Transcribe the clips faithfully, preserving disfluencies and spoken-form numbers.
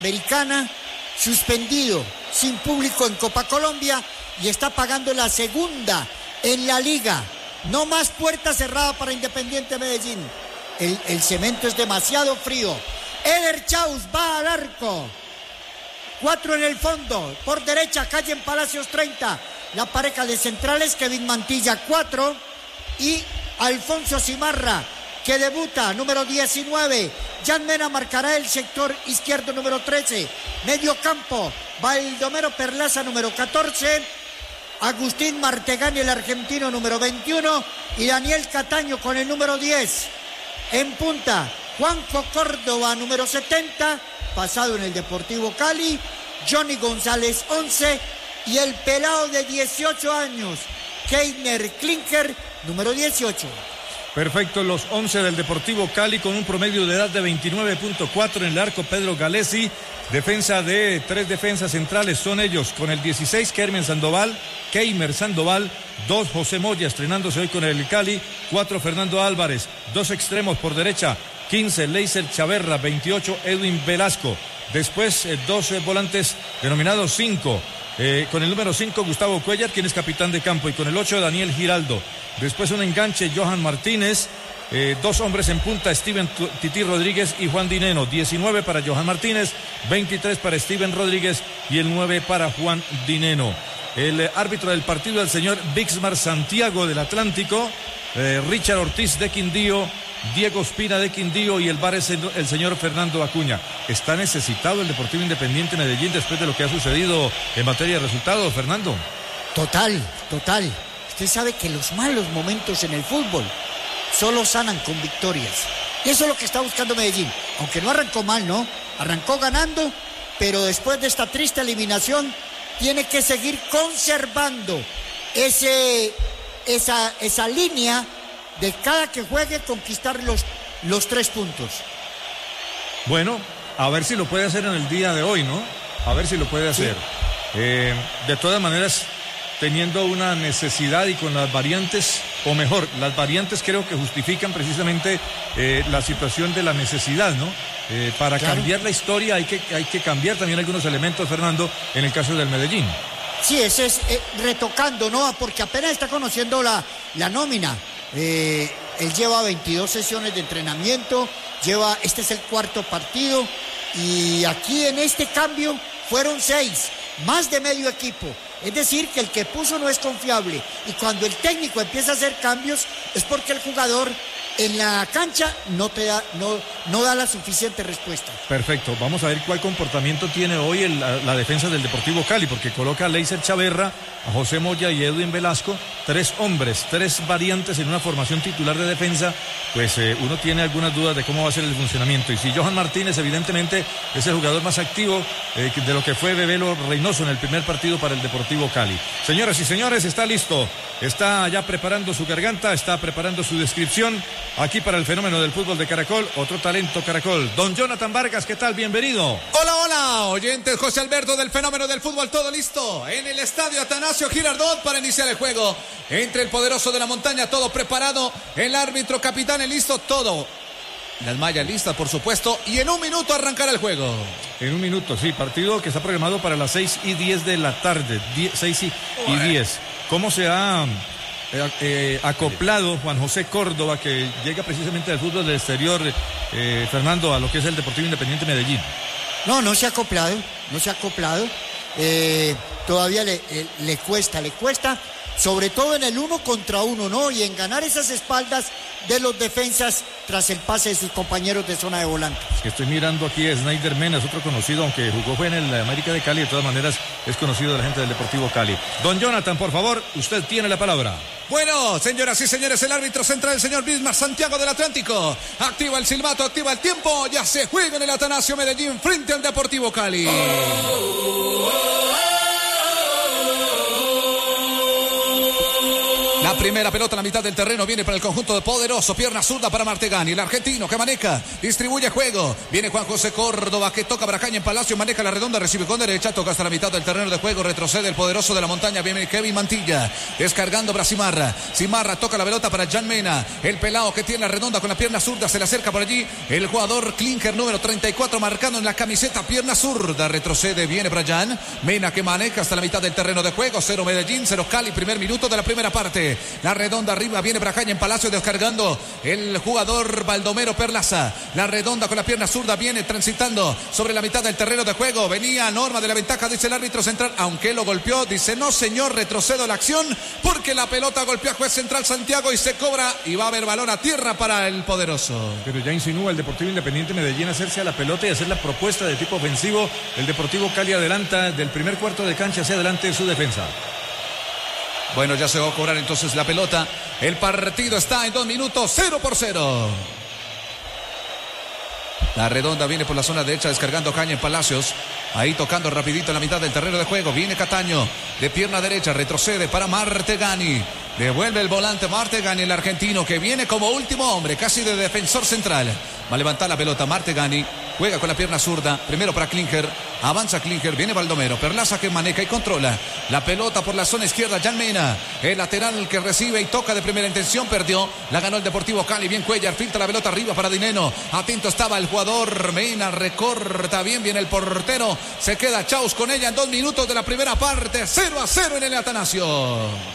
Americana, suspendido sin público en Copa Colombia y está pagando la segunda en la liga. No más puerta cerrada para Independiente Medellín. El, el cemento es demasiado frío. Eder Chaus va al arco. Cuatro en el fondo. Por derecha, Calle en Palacios treinta. La pareja de centrales, Kevin Mantilla cuatro. Y Alfonso Cimarra, que debuta, número diecinueve. Jan Mena marcará el sector izquierdo, número trece. Medio campo, Baldomero Perlaza, número catorce. Agustín Martegani, el argentino, número veintiuno. Y Daniel Cataño con el número diez. En punta, Juanjo Córdoba, número setenta. Pasado en el Deportivo Cali. Johnny González, once. Y el pelado de dieciocho años, Keiner Klinker, número dieciocho. Perfecto, los once del Deportivo Cali con un promedio de edad de veintinueve punto cuatro en el arco. Pedro Galesi, defensa de tres defensas centrales, son ellos con el dieciséis, Kermen Sandoval, Keimer Sandoval, dos José Moya estrenándose hoy con el Cali, cuatro Fernando Álvarez, dos extremos por derecha, quince Leiser Chaverra, veintiocho Edwin Velasco, después eh, dos eh, volantes denominados cinco. Eh, con el número cinco Gustavo Cuellar, quien es capitán de campo, y con el ocho Daniel Giraldo. Después un enganche, Johan Martínez, eh, dos hombres en punta, Steven Tití Rodríguez y Juan Dineno. diecinueve para Johan Martínez, veintitrés para Steven Rodríguez y el nueve para Juan Dineno. El eh, árbitro del partido, el señor Bixmar Santiago del Atlántico, eh, Richard Ortiz de Quindío, Diego Espina de Quindío, y el V A R es el señor Fernando Acuña. ¿Está necesitado el Deportivo Independiente Medellín después de lo que ha sucedido en materia de resultados, Fernando? Total, total. Usted sabe que los malos momentos en el fútbol solo sanan con victorias. Y eso es lo que está buscando Medellín. Aunque no arrancó mal, ¿no? Arrancó ganando, pero después de esta triste eliminación tiene que seguir conservando ese, esa, esa línea de cada que juegue conquistar los, los tres puntos. Bueno, a ver si lo puede hacer en el día de hoy, ¿no? A ver si lo puede hacer. Sí. Eh, de todas maneras, teniendo una necesidad y con las variantes, o mejor, las variantes creo que justifican precisamente eh, la situación de la necesidad, ¿no? Eh, para claro. cambiar la historia hay que, hay que cambiar también algunos elementos, Fernando, en el caso del Medellín. Sí, ese es eh, retocando, ¿no? Porque apenas está conociendo la, la nómina. Eh, él lleva veintidós sesiones de entrenamiento, lleva, este es el cuarto partido, y aquí en este cambio fueron seis, más de medio equipo. Es decir, que el que puso no es confiable, y cuando el técnico empieza a hacer cambios es porque el jugador en la cancha no te da, no, no da la suficiente respuesta. Perfecto, vamos a ver cuál comportamiento tiene hoy el, la, la defensa del Deportivo Cali, porque coloca a Leiser Chaverra, a José Moya y Edwin Velasco, tres hombres, tres variantes en una formación titular de defensa. Pues eh, uno tiene algunas dudas de cómo va a ser el funcionamiento, y si Johan Martínez evidentemente es el jugador más activo eh, de lo que fue Bebelo Reynoso en el primer partido para el Deportivo Cali. Señoras y señores, está listo, está ya preparando su garganta, está preparando su descripción aquí para el fenómeno del fútbol de Caracol, otro talento Caracol, don Jonathan Vargas. ¿Qué tal? Bienvenido. Hola, hola, oyentes, José Alberto del fenómeno del fútbol, todo listo en el estadio Atanasio Girardot para iniciar el juego entre el poderoso de la montaña, todo preparado, el árbitro capitán listo, todo, las mallas listas por supuesto, y en un minuto arrancará el juego. En un minuto, sí, partido que está programado para las seis y diez de la tarde, seis y diez. ¿Cómo se ha eh, eh, acoplado Juan José Córdoba, que llega precisamente del fútbol del exterior, eh, Fernando, a lo que es el Deportivo Independiente Medellín? No, no se ha acoplado, no se ha acoplado, eh, todavía le, eh, le cuesta, le cuesta, sobre todo en el uno contra uno, ¿no? Y en ganar esas espaldas de los defensas tras el pase de sus compañeros de zona de volante. Es que estoy mirando aquí a Snyder Mena, es otro conocido, aunque jugó fue en el América de Cali, de todas maneras es conocido de la gente del Deportivo Cali. Don Jonathan, por favor, usted tiene la palabra. Bueno, señoras y señores, el árbitro central, el señor Bismar Santiago del Atlántico, activa el silbato, activa el tiempo, ya se juega en el Atanasio Medellín frente al Deportivo Cali. Oh, oh, oh. La primera pelota en la mitad del terreno. Viene para el conjunto de Poderoso. Pierna zurda para Martegani. El argentino que maneja. Distribuye juego. Viene Juan José Córdoba que toca para Caña en Palacio. Maneja la redonda. Recibe con derecha. Toca hasta la mitad del terreno de juego. Retrocede el Poderoso de la Montaña. Viene Kevin Mantilla. Descargando para Cimarra. Cimarra toca la pelota para Jan Mena. El pelado que tiene la redonda con la pierna zurda. Se le acerca por allí el jugador Klinker número treinta y cuatro marcando en la camiseta. Pierna zurda. Retrocede. Viene para Jan Mena que maneja hasta la mitad del terreno de juego. Cero Medellín, cero Cali. Primer minuto de la primera parte. La redonda arriba. Viene para Caña en Palacio. Descargando el jugador Baldomero Perlaza. La redonda con la pierna zurda. Viene transitando sobre la mitad del terreno de juego. Venía Norma de la ventaja. Dice el árbitro central. Aunque lo golpeó. Dice no señor. Retrocedo la acción. Porque la pelota golpeó a juez central Santiago. Y se cobra. Y va a haber balón a tierra para el Poderoso. Pero ya insinúa el Deportivo Independiente Medellín hacerse a la pelota y hacer la propuesta de tipo ofensivo. El Deportivo Cali adelanta del primer cuarto de cancha hacia adelante en su defensa. Bueno, ya se va a cobrar entonces la pelota. El partido está en dos minutos, cero por cero. La redonda viene por la zona derecha descargando Caña en Palacios. Ahí tocando rapidito en la mitad del terreno de juego. Viene Cataño de pierna derecha. Retrocede para Martegani. Devuelve el volante Martegani, el argentino que viene como último hombre, casi de defensor central. Va a levantar la pelota Martegani. Juega con la pierna zurda. Primero para Klinker. Avanza Klinker. Viene Baldomero. Perlaza que maneja y controla. La pelota por la zona izquierda. Jan Mena. El lateral que recibe y toca de primera intención. Perdió. La ganó el Deportivo Cali. Bien Cuellar. Filtra la pelota arriba para Dineno. Atento estaba el jugador. Mena recorta. Bien, viene el portero. Se queda Chaus con ella en dos minutos de la primera parte. cero a cero en el Atanasio.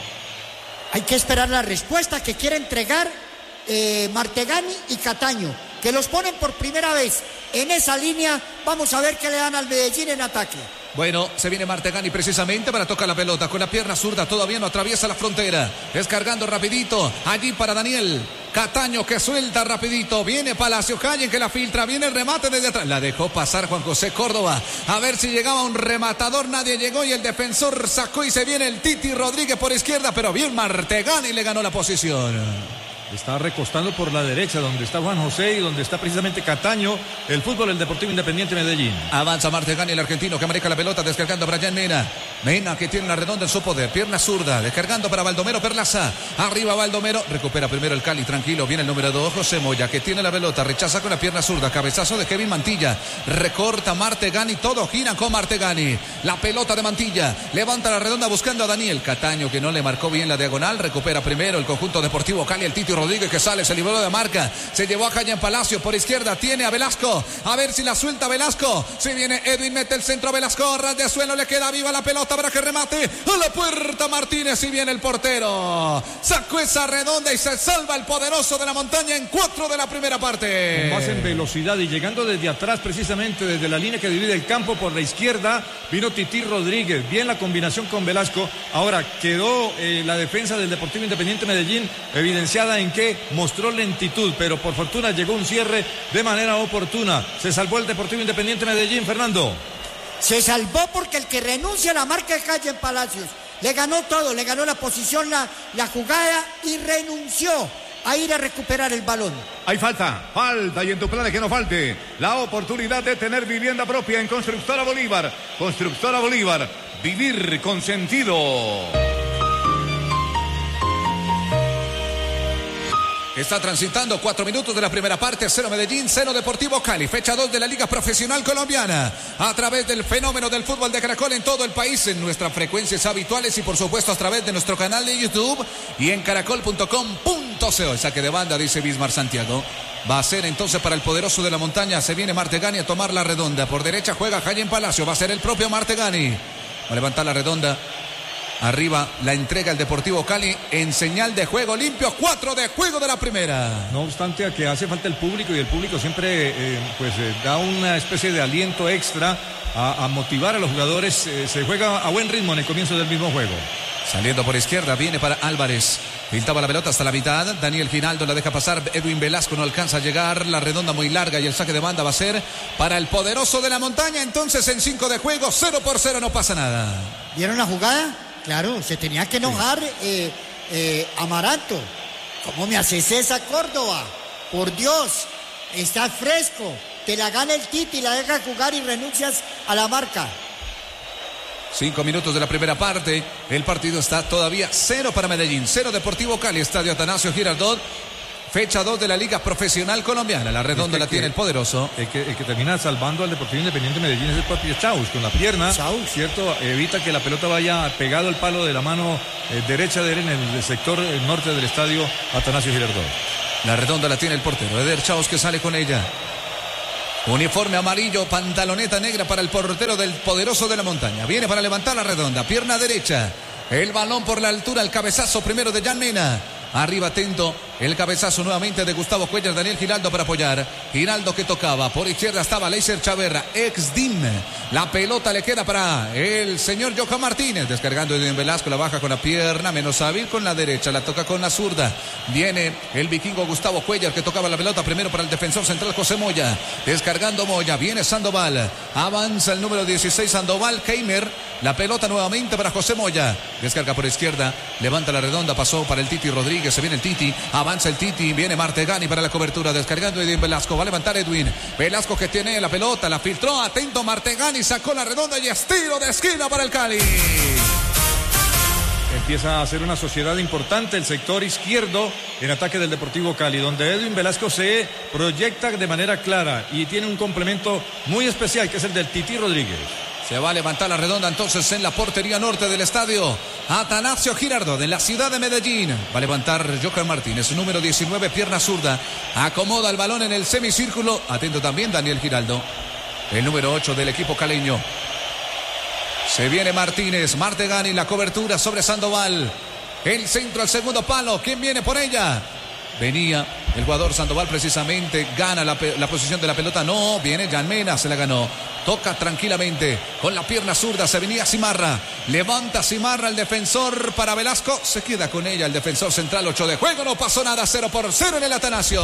Hay que esperar la respuesta que quiere entregar eh, Martegani y Cataño, que los ponen por primera vez en esa línea. Vamos a ver qué le dan al Medellín en ataque. Bueno, se viene Martegani precisamente para tocar la pelota con la pierna zurda, todavía no atraviesa la frontera, descargando rapidito, allí para Daniel Cataño que suelta rapidito, viene Palacio Calle que la filtra, viene el remate desde atrás, la dejó pasar Juan José Córdoba, a ver si llegaba un rematador, nadie llegó y el defensor sacó y se viene el Titi Rodríguez por izquierda, pero bien Martegani le ganó la posición. Está recostando por la derecha donde está Juan José y donde está precisamente Cataño. El fútbol, el Deportivo Independiente Medellín. Avanza Martegani, el argentino que maneja la pelota, descargando para Jan Mena. Mena que tiene la redonda en su poder, pierna zurda, descargando para Baldomero Perlaza. Arriba Baldomero, recupera primero el Cali, tranquilo. Viene el número dos, José Moya, que tiene la pelota, rechaza con la pierna zurda. Cabezazo de Kevin Mantilla. Recorta Martegani, todos giran con Martegani. La pelota de Mantilla, levanta la redonda buscando a Daniel Cataño, que no le marcó bien la diagonal. Recupera primero el conjunto Deportivo Cali, el Titi Rodríguez que sale, se libró de marca, se llevó a Caña en Palacio por izquierda, tiene a Velasco, a ver si la suelta Velasco, si viene Edwin, mete el centro a Velasco, ras de suelo, le queda viva la pelota para que remate a la puerta Martínez y viene el portero, sacó esa redonda y se salva el Poderoso de la Montaña en cuatro de la primera parte. Más en velocidad y llegando desde atrás precisamente desde la línea que divide el campo por la izquierda, vino Titi Rodríguez, bien la combinación con Velasco. Ahora quedó eh, la defensa del Deportivo Independiente Medellín evidenciada en que mostró lentitud, pero por fortuna llegó un cierre de manera oportuna. Se salvó el Deportivo Independiente Medellín, Fernando. Se salvó porque el que renuncia a la marca de Calle en Palacios le ganó todo, le ganó la posición, la, la jugada y renunció a ir a recuperar el balón. Hay falta, falta y en tu plan es que no falte la oportunidad de tener vivienda propia en Constructora Bolívar. Constructora Bolívar, vivir con sentido. Está transitando cuatro minutos de la primera parte, cero Medellín, cero Deportivo Cali, fecha dos de la Liga Profesional Colombiana, a través del fenómeno del fútbol de Caracol en todo el país, en nuestras frecuencias habituales y por supuesto a través de nuestro canal de YouTube y en caracol punto com punto co. El saque de banda, dice Bismar Santiago. Va a ser entonces para el Poderoso de la Montaña, se viene Martegani a tomar la redonda, por derecha juega Calle en Palacio, va a ser el propio Martegani, va a levantar la redonda. Arriba la entrega el Deportivo Cali en señal de juego limpio, cuatro de juego de la primera. No obstante a que hace falta el público y el público siempre eh, pues eh, da una especie de aliento extra a, a motivar a los jugadores. Eh, se juega a buen ritmo en el comienzo del mismo juego. Saliendo por izquierda, viene para Álvarez. Filtraba la pelota hasta la mitad. Daniel Giraldo la deja pasar. Edwin Velasco no alcanza a llegar. La redonda muy larga y el saque de banda va a ser para el Poderoso de la Montaña. Entonces en cinco de juego, cero por cero, no pasa nada. ¿Vieron la jugada? Claro, se tenía que enojar eh, eh, Amaranto. ¿Cómo me haces esa, Córdoba? Por Dios, estás fresco. Te la gana el Titi, la deja jugar y renuncias a la marca. Cinco minutos de la primera parte. El partido está todavía cero para Medellín, cero Deportivo Cali, Estadio Atanasio Girardot. Fecha dos de la Liga Profesional Colombiana. La redonda es que, la tiene que, el poderoso. El que, el que termina salvando al Deportivo Independiente Medellín es el propio Chaus. Con la pierna, Chaus. ¿Cierto? Evita que la pelota vaya pegado al palo de la mano eh, derecha de él en el sector eh, norte del estadio Atanasio Girardot. La redonda la tiene el portero. Eder Chaus que sale con ella. Uniforme amarillo, pantaloneta negra para el portero del poderoso de la montaña. Viene para levantar la redonda. Pierna derecha. El balón por la altura. El cabezazo primero de Jan Mena. Arriba atento, el cabezazo nuevamente de Gustavo Cuellar, Daniel Giraldo para apoyar. Giraldo que tocaba, por izquierda estaba Leiser Chaverra, ex D I M. La pelota le queda para el señor Johan Martínez, descargando Edwin Velasco, la baja con la pierna, menos hábil con la derecha, la toca con la zurda. Viene el vikingo Gustavo Cuellar que tocaba la pelota primero para el defensor central José Moya, descargando Moya, viene Sandoval, avanza el número dieciséis Sandoval, Keimer, la pelota nuevamente para José Moya, descarga por izquierda, levanta la redonda, pasó para el Titi Rodríguez. Se viene el Titi, avanza el Titi, viene Martegani para la cobertura, descargando Edwin Velasco, va a levantar Edwin Velasco que tiene la pelota, la filtró, atento Martegani, sacó la redonda y estilo de esquina para el Cali. Empieza a ser una sociedad importante el sector izquierdo en ataque del Deportivo Cali, donde Edwin Velasco se proyecta de manera clara y tiene un complemento muy especial que es el del Titi Rodríguez. Se va a levantar la redonda entonces en la portería norte del estadio Atanasio Girardot de la ciudad de Medellín. Va a levantar Johan Martínez, número diecinueve, pierna zurda. Acomoda el balón en el semicírculo. Atento también Daniel Giraldo, el número ocho del equipo caleño. Se viene Martínez, Martegani, la cobertura sobre Sandoval. El centro al segundo palo. ¿Quién viene por ella? Venía el jugador Sandoval precisamente, gana la, la posición de la pelota, no, viene Jan Mena, se la ganó, toca tranquilamente, con la pierna zurda, se venía Cimarra, levanta Cimarra el defensor para Velasco, se queda con ella el defensor central, ocho de juego, no pasó nada, cero por cero en el Atanasio.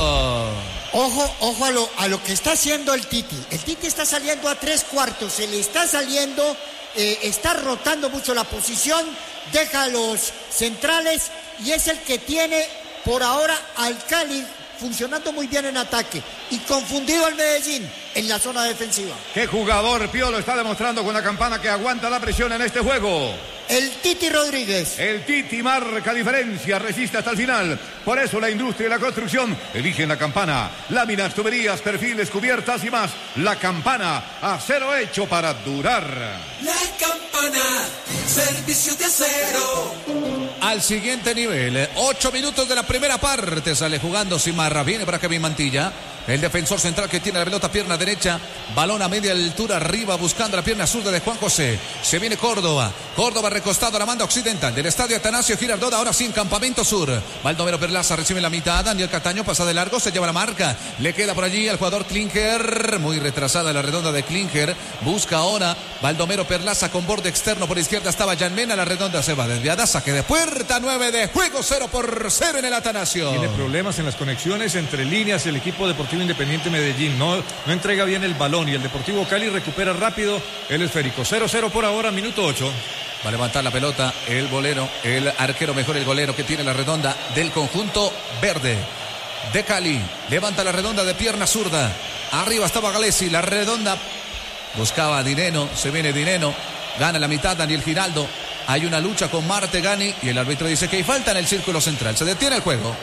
Ojo, ojo a lo, a lo que está haciendo el Titi, el Titi está saliendo a tres cuartos, se le está saliendo, eh, está rotando mucho la posición, deja a los centrales y es el que tiene por ahora al Cali funcionando muy bien en ataque y confundido al Medellín en la zona defensiva. ¿Qué jugador Piolo está demostrando con la campana que aguanta la presión en este juego? El Titi Rodríguez. El Titi marca diferencia, resiste hasta el final. Por eso la industria y la construcción eligen la campana. Láminas, tuberías, perfiles, cubiertas y más. La campana, acero hecho para durar. La campana, servicio de acero. Al siguiente nivel, ocho minutos de la primera parte, sale jugando Cimarra, viene para Kevin Mantilla, el defensor central que tiene la pelota, pierna derecha, balón a media altura arriba, buscando la pierna zurda de Juan José, se viene Córdoba, Córdoba recostado a la banda occidental del estadio Atanasio Girardot, ahora sí en Campamento Sur, Baldomero Perlaza recibe la mitad, Daniel Cataño pasa de largo, se lleva la marca, le queda por allí al jugador Klinger, muy retrasada la redonda de Klinger, busca ahora Baldomero Perlaza con borde externo por izquierda, estaba Jan Mena, la redonda se va desviada, saque de puerta, nueve de juego, cero por cero en el Atanasio. Tiene problemas en las conexiones entre líneas el equipo Deportivo Independiente Medellín, no, no entrega bien el balón y el Deportivo Cali recupera rápido el esférico. cero cero por ahora, minuto ocho. Va a levantar la pelota el golero, el arquero mejor, el golero que tiene la redonda del conjunto verde de Cali. Levanta la redonda de pierna zurda. Arriba estaba Galesi, la redonda. Buscaba a Dineno, se viene Dineno. Gana la mitad Daniel Giraldo. Hay una lucha con Martegani y el árbitro dice que hay falta en el círculo central. Se detiene el juego.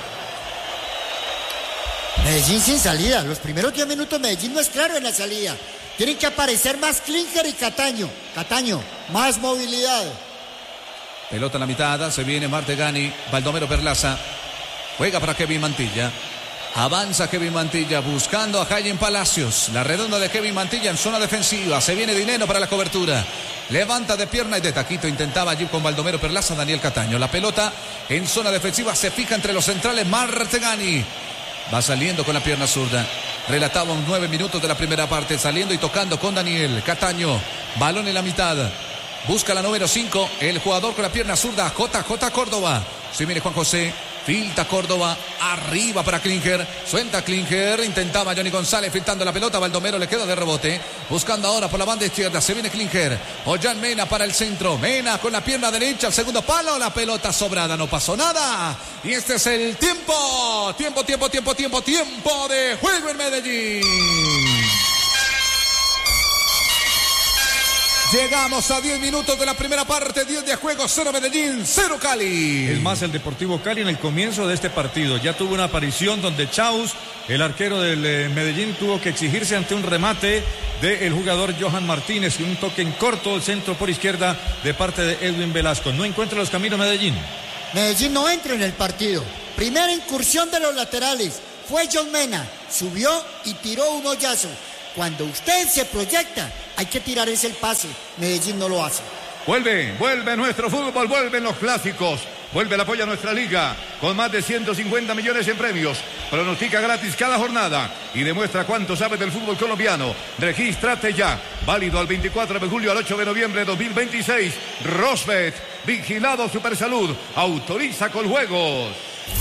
Medellín sin salida. Los primeros diez minutos Medellín no es claro en la salida. Tienen que aparecer más Klinger y Cataño. Cataño, más movilidad. Pelota en la mitad, se viene Martegani, Baldomero Perlaza. Juega para Kevin Mantilla. Avanza Kevin Mantilla buscando a Jaime Palacios. La redonda de Kevin Mantilla en zona defensiva. Se viene Dineno para la cobertura. Levanta de pierna y de taquito. Intentaba allí con Baldomero Perlaza, Daniel Cataño. La pelota en zona defensiva se fija entre los centrales. Martegani va saliendo con la pierna zurda. Relatábamos nueve minutos de la primera parte. Saliendo y tocando con Daniel Cataño. Balón en la mitad. Busca la número cinco. El jugador con la pierna zurda. J J Córdoba. Se viene Juan José. Filta Córdoba. Arriba para Klinger. Suelta Klinger. Intentaba Johnny González filtrando la pelota. Baldomero le queda de rebote. Buscando ahora por la banda izquierda. Se viene Klinger. Ollán Mena para el centro. Mena con la pierna derecha. Al segundo palo. La pelota sobrada. No pasó nada. Y este es el tiempo. Tiempo, tiempo, tiempo, tiempo, tiempo de juego en Medellín. Llegamos a diez minutos de la primera parte, diez de juego, cero Medellín, cero Cali. Es más, el Deportivo Cali en el comienzo de este partido ya tuvo una aparición donde Chaus, el arquero del eh, Medellín, tuvo que exigirse ante un remate del jugador Johan Martínez y un toque en corto, el centro por izquierda de parte de Edwin Velasco. No encuentra los caminos Medellín. Medellín no entra en el partido. Primera incursión de los laterales. Fue John Mena, subió y tiró un hoyazo. Cuando usted se proyecta, hay que tirar ese el pase. Medellín no lo hace. Vuelve, vuelve nuestro fútbol, vuelven los clásicos. Vuelve el apoyo a nuestra liga con más de ciento cincuenta millones en premios. Pronostica gratis cada jornada y demuestra cuánto sabes del fútbol colombiano. Regístrate ya. Válido al veinticuatro de julio al ocho de noviembre de dos mil veintiséis. Rosbet, vigilado Supersalud, autoriza con juegos.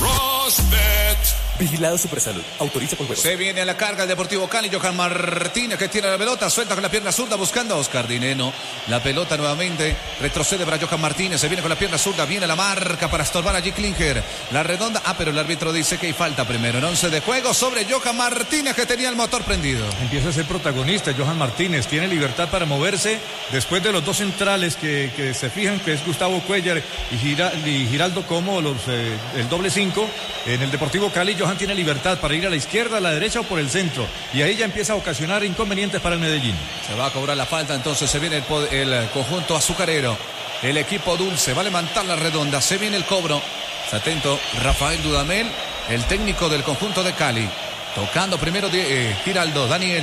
Rosbet. Vigilado Supersalud. Autoriza con juegos. Se viene a la carga el Deportivo Cali. Johan Martínez que tiene la pelota. Suelta con la pierna zurda buscando a Oscar Dineno. La pelota nuevamente. Retrocede para Johan Martínez. Se viene con la pierna zurda. Viene la marca para estorbar allí Klinger. La redonda. Ah, pero el árbitro dice que hay falta primero. En once de juego sobre Johan Martínez que tenía el motor prendido. Empieza a ser protagonista Johan Martínez. Tiene libertad para moverse después de los dos centrales que, que se fijan, que es Gustavo Cuellar y, Gira, y Giraldo como los, eh, el doble cinco. En el Deportivo Cali, Johan tiene libertad para ir a la izquierda, a la derecha o por el centro. Y ahí ya empieza a ocasionar inconvenientes para el Medellín. Se va a cobrar la falta, entonces se viene el, el conjunto azucarero. El equipo dulce va a levantar la redonda. Se viene el cobro. Está atento Rafael Dudamel, el técnico del conjunto de Cali. Tocando primero de, eh, Giraldo, Daniel.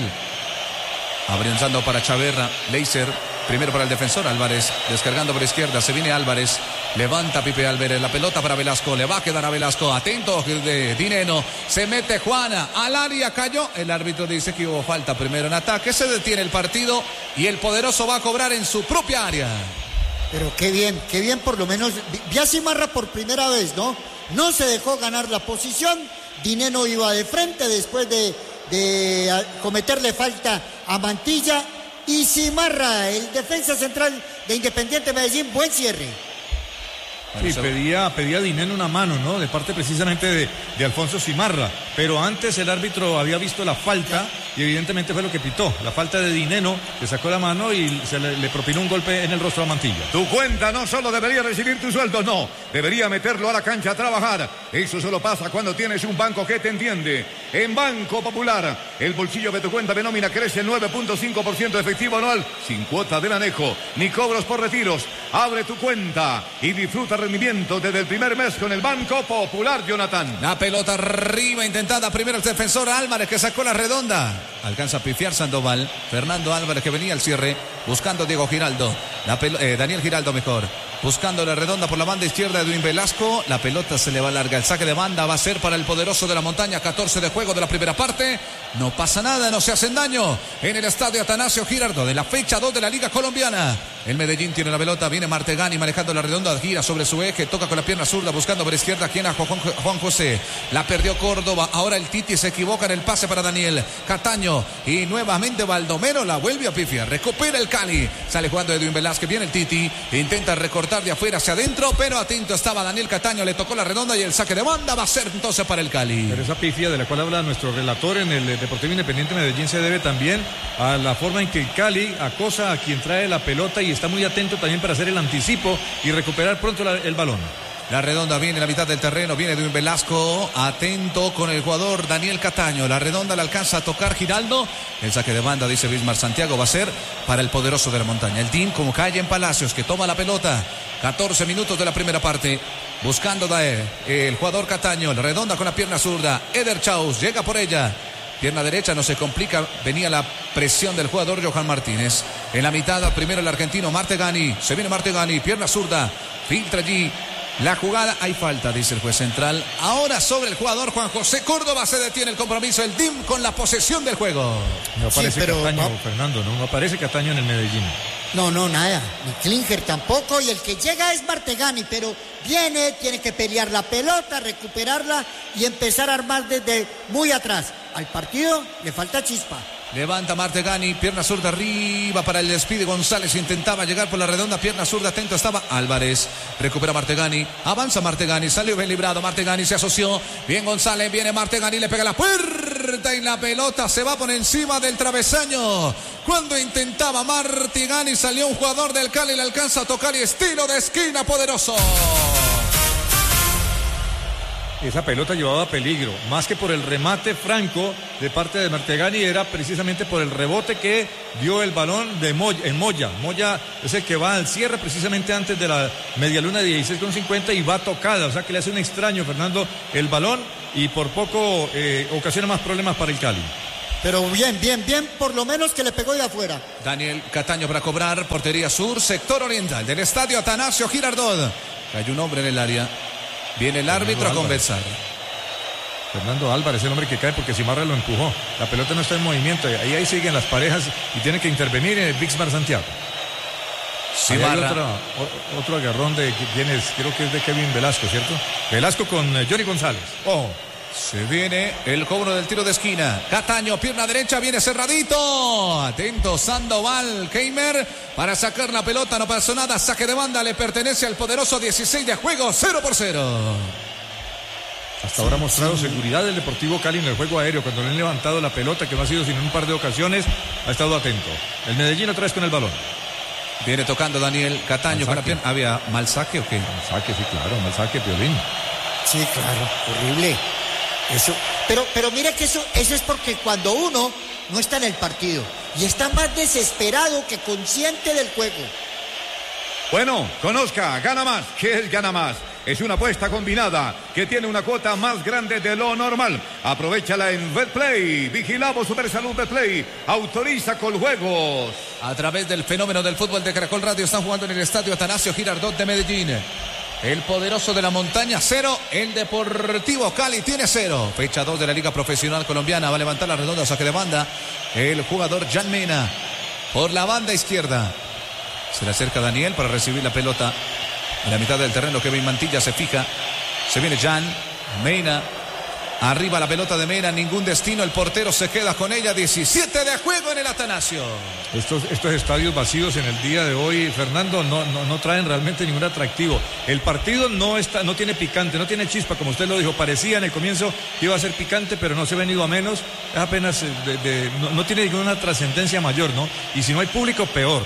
Abriendo para Chaverra, Leiser. Primero para el defensor Álvarez, descargando por izquierda, se viene Álvarez, levanta Pipe Álvarez, la pelota para Velasco, le va a quedar a Velasco, atento de Dineno, se mete Juana, al área cayó, el árbitro dice que hubo falta primero en ataque, se detiene el partido y el poderoso va a cobrar en su propia área. Pero qué bien, qué bien por lo menos, vi a Cimarra por primera vez, ¿no? No se dejó ganar la posición, Dineno iba de frente después de, de cometerle falta a Mantilla. Y Cimarra, el defensa central de Independiente Medellín, buen cierre. Sí, pedía, pedía Dineno una mano, ¿no? De parte precisamente de, de Alfonso Cimarra. Pero antes el árbitro había visto la falta y evidentemente fue lo que pitó. La falta de Dineno, que sacó la mano y se le, le propinó un golpe en el rostro a Mantilla. Tu cuenta no solo debería recibir tu sueldo, no. Debería meterlo a la cancha a trabajar. Eso solo pasa cuando tienes un banco que te entiende. En Banco Popular, el bolsillo de tu cuenta de nómina crece el nueve punto cinco por ciento efectivo anual, sin cuota del anejo, ni cobros por retiros. Abre tu cuenta y disfruta rendimiento desde el primer mes con el Banco Popular, Jonathan. La pelota arriba, intentada primero el defensor Álvarez que sacó la redonda. Alcanza a pifiar Sandoval. Fernando Álvarez que venía al cierre, buscando Diego Giraldo. La eh, Daniel Giraldo mejor. Buscando la redonda por la banda izquierda de Edwin Velasco. La pelota se le va larga. El saque de banda va a ser para el poderoso de la montaña. catorce de juego de la primera parte. No pasa nada, no se hacen daño. En el estadio Atanasio Girardot de la fecha dos de la Liga Colombiana. El Medellín tiene la pelota. Viene Martegani manejando la redonda. Gira sobre su eje. Toca con la pierna zurda buscando por izquierda. Quien a Juan, Juan José. La perdió Córdoba. Ahora el Titi se equivoca en el pase para Daniel Cataño. Y nuevamente Baldomero la vuelve a pifiar. Recupera el Cali. Sale jugando Edwin Velázquez. Viene el Titi. Intenta recortar de afuera hacia adentro, pero atento estaba Daniel Cataño, le tocó la redonda y el saque de banda va a ser entonces para el Cali. Pero esa pifia de la cual habla nuestro relator en el Deportivo Independiente Medellín se debe también a la forma en que el Cali acosa a quien trae la pelota y está muy atento también para hacer el anticipo y recuperar pronto la, el balón. La redonda viene en la mitad del terreno, viene Edwin Velasco, atento con el jugador Daniel Cataño. La redonda le alcanza a tocar Giraldo. El saque de banda, dice Bismar Santiago, va a ser para el poderoso de la montaña. El team como calle en Palacios, que toma la pelota. catorce minutos de la primera parte. Buscando Daer, el jugador Cataño, la redonda con la pierna zurda. Eder Chaus llega por ella. Pierna derecha, no se complica. Venía la presión del jugador Johan Martínez. En la mitad, primero el argentino Martegani. Se viene Martegani, pierna zurda. Filtra allí la jugada, hay falta, dice el juez central. Ahora sobre el jugador Juan José Córdoba se detiene el compromiso del team con la posesión del juego. No aparece sí, pero, Cataño, no. Fernando, no, no aparece Cataño en el Medellín. No, no, nada. Ni Klinger tampoco. Y el que llega es Martegani, pero viene, tiene que pelear la pelota, recuperarla y empezar a armar desde muy atrás. Al partido le falta chispa. Levanta Martegani, pierna zurda arriba para el despide González, intentaba llegar por la redonda, pierna zurda, atento estaba Álvarez, recupera Martegani, avanza Martegani, salió bien librado, Martegani se asoció, bien González, viene Martegani, le pega la puerta y la pelota se va por encima del travesaño, Cuando intentaba Martigani, salió un jugador del Cali, le alcanza a tocar y estilo de esquina poderoso. Esa pelota llevaba peligro, más que por el remate franco de parte de Martegani, era precisamente por el rebote que dio el balón de Moya, en Moya. Moya es el que va al cierre precisamente antes de la medialuna de dieciséis con cincuenta y va tocada, o sea que le hace un extraño, Fernando, el balón y por poco eh, ocasiona más problemas para el Cali. Pero bien, bien, bien, por lo menos que le pegó de afuera. Daniel Cataño para cobrar, portería sur, sector oriental del estadio Atanasio Girardot. Cayó un hombre en el área. Viene el árbitro a conversar. Fernando Álvarez, el hombre que cae porque Cimarra lo empujó. La pelota no está en movimiento. Ahí, ahí siguen las parejas y tiene que intervenir en el Bixmar Santiago. Cimarra. Otro, otro agarrón de quién es, creo que es de Kevin Velasco, ¿cierto? Velasco con Johnny González. Oh. Se viene el cobro del tiro de esquina. Cataño, pierna derecha, viene cerradito. Atento Sandoval Keimer para sacar la pelota. No pasó nada. Saque de banda le pertenece al poderoso. Dieciséis de juego, cero por cero. Hasta ahora ha mostrado seguridad del Deportivo Cali en el juego aéreo. Cuando le han levantado la pelota, que no ha sido sino en un par de ocasiones, ha estado atento. El Medellín otra vez con el balón. Viene tocando Daniel Cataño con la pierna. ¿Había mal saque o qué? Mal saque, sí, claro. Mal saque, Piolín. Sí, claro. Horrible. Eso, pero, pero mira que eso, eso es porque cuando uno no está en el partido y está más desesperado que consciente del juego. Bueno, conozca, gana más. ¿Qué es gana más? Es una apuesta combinada que tiene una cuota más grande de lo normal. Aprovéchala en Betplay. Vigilamos Supersalud Betplay. Autoriza con juegos. A través del fenómeno del fútbol de Caracol Radio están jugando en el estadio Atanasio Girardot de Medellín. El poderoso de la montaña, cero. El Deportivo Cali tiene cero. Fecha dos de la Liga Profesional Colombiana. Va a levantar la redonda, saque de banda. El jugador Jan Mena. Por la banda izquierda. Se le acerca Daniel para recibir la pelota. En la mitad del terreno, Kevin Mantilla se fija. Se viene Jan Mena. Arriba la pelota de Mena, ningún destino. El portero se queda con ella. diecisiete de juego en el Atanasio. Estos, estos estadios vacíos en el día de hoy, Fernando, no, no, no traen realmente ningún atractivo. El partido no está, no tiene picante, no tiene chispa, como usted lo dijo. Parecía en el comienzo que iba a ser picante, pero no se ha venido a menos. Es apenas, de, de, no, no tiene ninguna trascendencia mayor, ¿no? Y si no hay público, peor.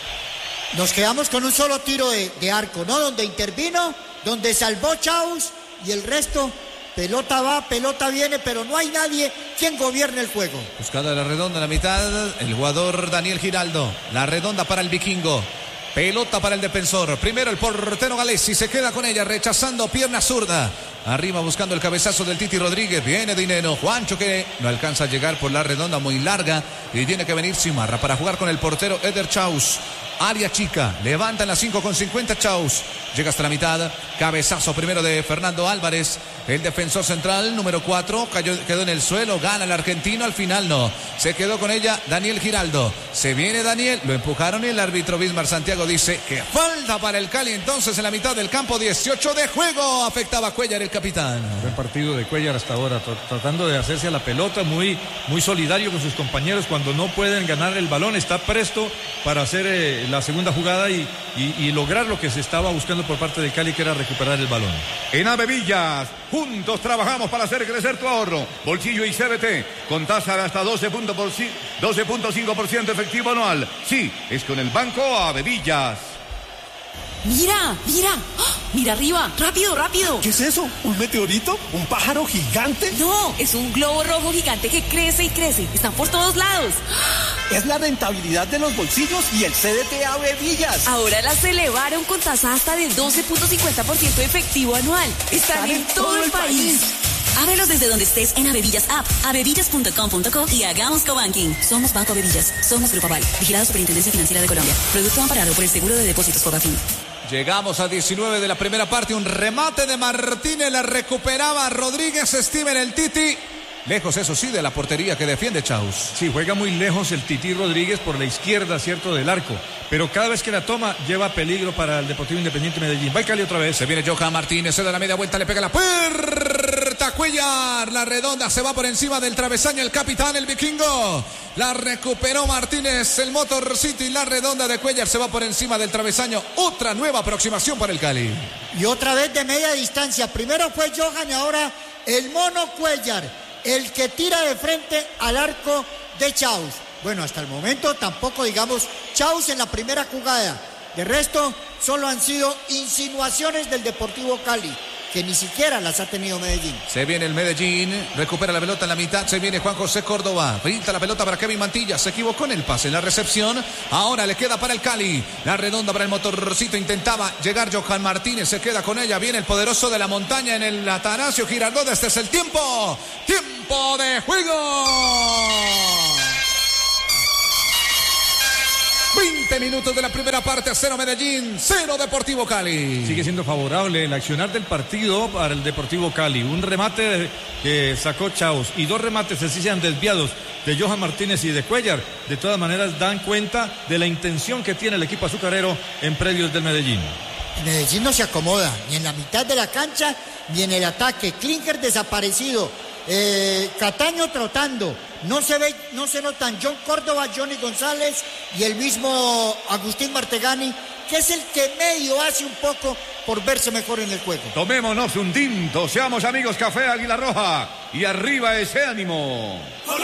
Nos quedamos con un solo tiro de, de arco, ¿no? Donde intervino, donde salvó Chaus y el resto... Pelota va, pelota viene, pero no hay nadie quien gobierne el juego. Buscada la redonda en la mitad, el jugador Daniel Giraldo. La redonda para el vikingo. Pelota para el defensor. Primero el portero Galesi se queda con ella, rechazando pierna zurda. Arriba buscando el cabezazo del Titi Rodríguez. Viene Dinero. Juancho que no alcanza a llegar por la redonda muy larga. Y tiene que venir Cimarra para jugar con el portero Eder Chaus. Área chica, levanta en las cinco con cincuenta Chaus. Llega hasta la mitad. Cabezazo primero de Fernando Álvarez. El defensor central, número cuatro, cayó, quedó en el suelo, gana el argentino, al final no. Se quedó con ella Daniel Giraldo. Se viene Daniel, lo empujaron y el árbitro Bismar Santiago dice que falta para el Cali. Entonces en la mitad del campo, dieciocho de juego. Afectaba a Cuellar, el capitán. Buen partido de Cuellar hasta ahora, tratando de hacerse a la pelota, muy, muy solidario con sus compañeros. Cuando no pueden ganar el balón, está presto para hacer eh, la segunda jugada y, y, y lograr lo que se estaba buscando por parte del Cali, que era recuperar el balón. En Avevillas, juntos trabajamos para hacer crecer tu ahorro. Bolsillo y C B T, con tasa de hasta doce punto cinco por ciento efectivo anual. Sí, es con el Banco Avevillas. Mira, mira, ¡oh! Mira arriba, rápido, rápido. ¿Qué es eso? ¿Un meteorito? ¿Un pájaro gigante? No, es un globo rojo gigante que crece y crece. Están por todos lados. Es la rentabilidad de los bolsillos y el C D T Avevillas. Ahora las elevaron con tasa hasta de doce punto cincuenta por ciento efectivo anual. Están, Están en, en todo, todo el país. país. Ábrelos desde donde estés en Avevillas App, avevillas punto com punto co y hagamos cobanking. Somos Banco Avevillas. Somos Grupo Aval. Vigilado Superintendencia Financiera de Colombia. Producto amparado por el Seguro de Depósitos Fogafín. Llegamos a diecinueve de la primera parte. Un remate de Martínez. La recuperaba Rodríguez. Steven el Titi. Lejos, eso sí, de la portería que defiende Chaus. Sí, juega muy lejos el Titi Rodríguez por la izquierda, cierto, del arco. Pero cada vez que la toma, lleva peligro para el Deportivo Independiente Medellín. Va el Cali otra vez. Se viene Johan Martínez, se da la media vuelta, le pega la puerta. Cuellar, la redonda, se va por encima del travesaño el capitán, el vikingo. La recuperó Martínez, el motorcito, y la redonda de Cuellar se va por encima del travesaño. Otra nueva aproximación para el Cali. Y otra vez de media distancia. Primero fue Johan y ahora el mono Cuellar, el que tira de frente al arco de Chaus. Bueno, hasta el momento tampoco digamos chaus en la primera jugada. De resto, solo han sido insinuaciones del Deportivo Cali, que ni siquiera las ha tenido Medellín. Se viene el Medellín, recupera la pelota en la mitad, se viene Juan José Córdoba, pinta la pelota para Kevin Mantilla, se equivocó en el pase, en la recepción, ahora le queda para el Cali, la redonda para el motorcito, intentaba llegar Johan Martínez, se queda con ella, viene el poderoso de la montaña en el Atanasio Girardot, este es el tiempo, tiempo de juego. veinte minutos de la primera parte, cero Medellín, cero Deportivo Cali. Sigue siendo favorable el accionar del partido para el Deportivo Cali. Un remate que sacó Chaos y dos remates así sean desviados de Johan Martínez y de Cuellar. De todas maneras dan cuenta de la intención que tiene el equipo azucarero en predios del Medellín. Medellín no se acomoda ni en la mitad de la cancha ni en el ataque. Klinger desaparecido. Eh, Cataño trotando, no se ve, no se notan John Córdoba, Johnny González y el mismo Agustín Martegani, que es el que medio hace un poco por verse mejor en el juego. Tomémonos un tinto, seamos amigos, Café Águila Roja y arriba ese ánimo.